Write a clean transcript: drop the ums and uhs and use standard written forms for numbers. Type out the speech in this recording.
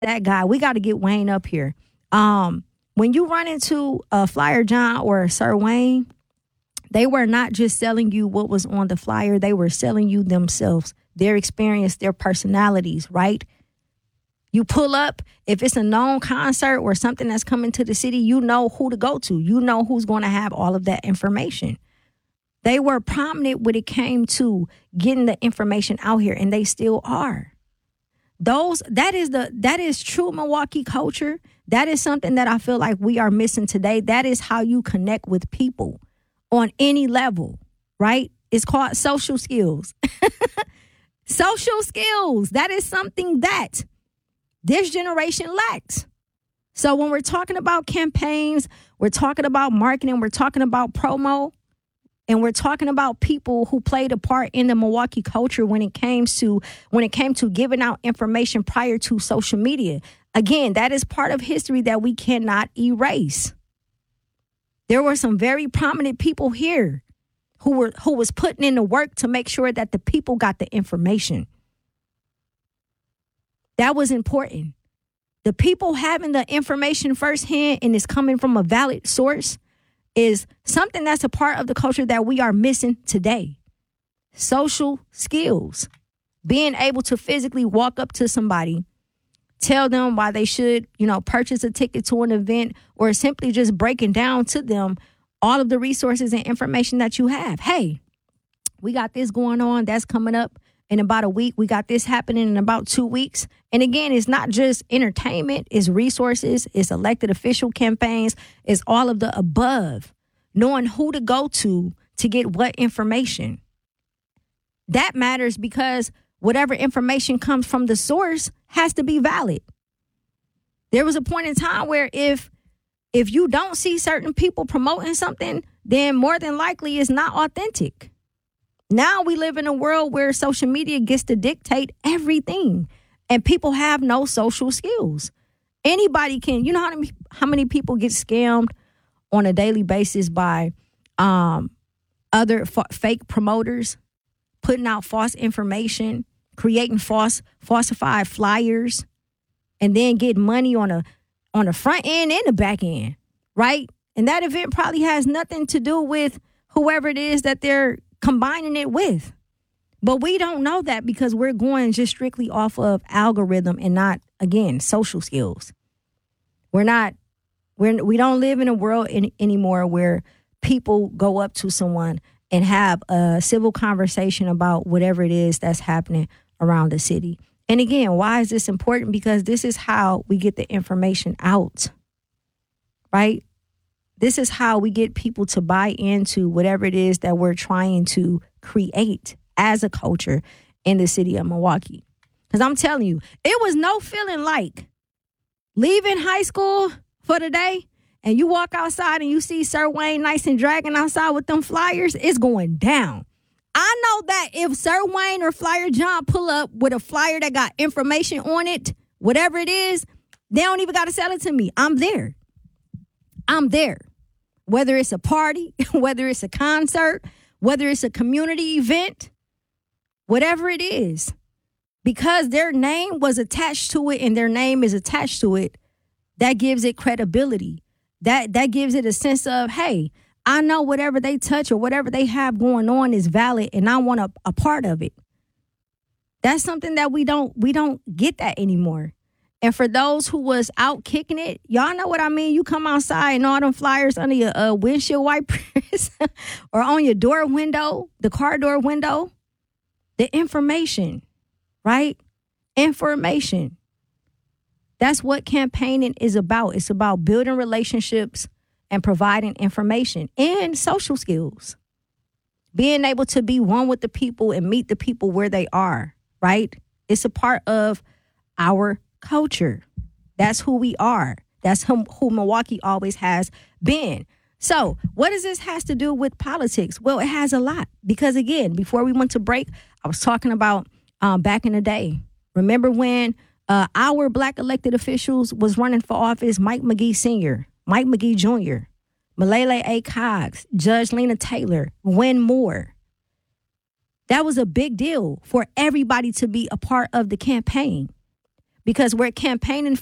that guy. We got to get Wayne up here. When you run into a Flyer John or Sir Wayne, they were not just selling you what was on the flyer. They were selling you themselves, their experience, their personalities, right? You pull up, if it's a known concert or something that's coming to the city, you know who to go to. You know who's going to have all of that information. They were prominent when it came to getting the information out here, and they still are. That is true Milwaukee culture. That is something that I feel like we are missing today. That is how you connect with people on any level, right? It's called social skills. Social skills. That is something that this generation lacks. So when we're talking about campaigns, we're talking about marketing, we're talking about promo, and we're talking about people who played a part in the Milwaukee culture when it came to giving out information prior to social media. Again, that is part of history that we cannot erase. There were some very prominent people here who was putting in the work to make sure that the people got the information. That was important. The people having the information firsthand and it's coming from a valid source is something that's a part of the culture that we are missing today. Social skills. Being able to physically walk up to somebody, tell them why they should, purchase a ticket to an event, or simply just breaking down to them all of the resources and information that you have. Hey, we got this going on. That's coming up in about a week. We got this happening in about 2 weeks. And again, it's not just entertainment. It's resources. It's elected official campaigns. It's all of the above. Knowing who to go to get what information. That matters because whatever information comes from the source has to be valid. There was a point in time where if you don't see certain people promoting something, then more than likely it's not authentic. Now we live in a world where social media gets to dictate everything, and people have no social skills. Anybody can, how many people get scammed on a daily basis by other fake promoters, putting out false information, creating falsified flyers, and then get money on the front end and the back end, right? And that event probably has nothing to do with whoever it is that they're combining it with. But we don't know that because we're going just strictly off of algorithm and not, again, social skills. We don't live in a world anymore where people go up to someone and have a civil conversation about whatever it is that's happening around the city. And again, why is this important? Because this is how we get the information out, right? This is how we get people to buy into whatever it is that we're trying to create as a culture in the city of Milwaukee. Because I'm telling you, it was no feeling like leaving high school for the day and you walk outside and you see Sir Wayne Nice and Dragon outside with them flyers, it's going down. I know that if Sir Wayne or Flyer John pull up with a flyer that got information on it, whatever it is, they don't even got to sell it to me. I'm there. Whether it's a party, whether it's a concert, whether it's a community event, whatever it is, because their name was attached to it and their name is attached to it, that gives it credibility. That gives it a sense of, hey, I know whatever they touch or whatever they have going on is valid and I want a part of it. That's something that we don't get that anymore. And for those who was out kicking it, y'all know what I mean. You come outside and all them flyers under your windshield wipers or on your door window, the car door window, the information, right? Information. That's what campaigning is about. It's about building relationships and providing information and social skills. Being able to be one with the people and meet the people where they are, right? It's a part of our culture. That's who we are. That's who Milwaukee always has been. So what does this has to do with politics? Well, it has a lot because, again, before we went to break, I was talking about back in the day. Remember when our black elected officials was running for office, Mike McGee Sr., Mike McGee Jr., Malele A. Cox, Judge Lena Taylor, Win Moore. That was a big deal for everybody to be a part of the campaign. because we're campaigning